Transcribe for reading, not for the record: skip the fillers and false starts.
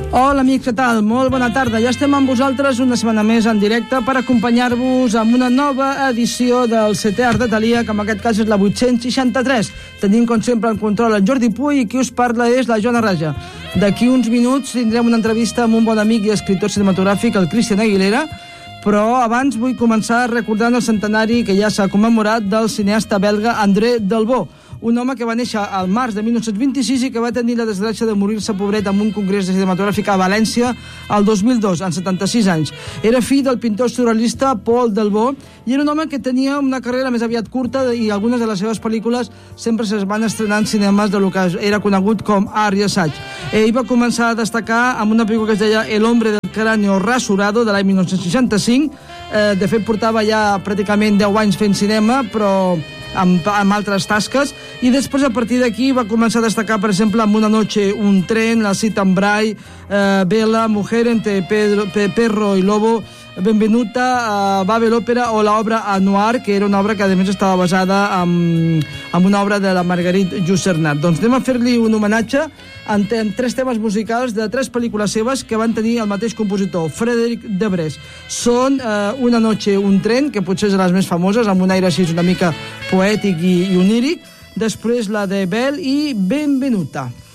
Hola amics, què tal? Molt bona tarda. Ja estem amb vosaltres una setmana més en directe per acompanyar-vos amb una nova edició del setè Art de Thalia, que en aquest cas és la 863. Tenim, com sempre, en control en Jordi Puy i qui us parla és la Joana Raja. D'aquí uns minuts tindrem una entrevista amb un bon amic i escriptor cinematogràfic, el Cristian Aguilera, però abans vull començar recordant el centenari que ja s'ha commemorat del cineasta belga André Delvaux, un home que va néixer al març de 1926 i que va tenir la desgràcia de morir-se pobret en un congrés de cinematogràfic a València el 2002, en 76 anys. Era fill del pintor surrealista Paul Delvaux i era un home que tenia una carrera més aviat curta i algunes de les seves pel·lícules sempre es van estrenar en cinemes del que era conegut com art i assaig. Ell va començar a destacar amb una pel·lícula que es deia El hombre del cráneo rasurado, de l'any 1965. De fet, portava ja pràcticament 10 anys fent cinema, però amb altres tasques, i després a partir d'aquí va començar a destacar, per exemple, amb Una noche, un tren, La cita amb Bray, Bella, Mujer entre perro y lobo, Benvenuta, Babel Òpera o l'obra A Noir, que era una obra que a més estava basada en una obra de la Marguerite Yourcenar. Doncs anem a fer-li un homenatge en 3 temes musicals de 3 pel·lícules seves que van tenir el mateix compositor, Frédéric Debrez. Són Una noche, un tren, que potser és de les més famoses, amb un aire així una mica poètic i oníric. Després la de Belle i Benvenuta.